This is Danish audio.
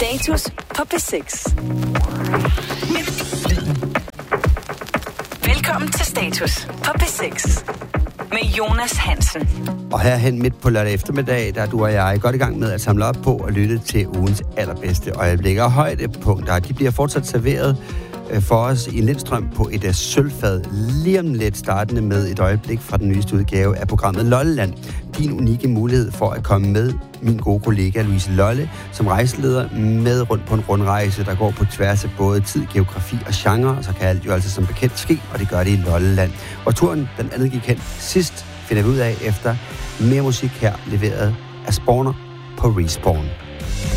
Status på P6. Velkommen til Status på P6 med Jonas Hansen. Og herhen midt på lørdag eftermiddag, der er du og jeg godt i gang med at samle op på og lytte til ugens allerbedste øjeblikker og højdepunkter. De bliver fortsat serveret for os i Lindstrøm på et sølvfad. Lige om lidt startende med et øjeblik fra den nyeste udgave af programmet Lolland. Din unikke mulighed for at komme med min gode kollega Louise Lolle som rejseleder med rundt på en rundrejse, der går på tværs af både tid, geografi og genre. Så kan alt jo altså som bekendt ske, og det gør det i Lolland. Og turen, den andet gik hen sidst, finder vi ud af efter mere musik her, leveret af Spawner på Respawn.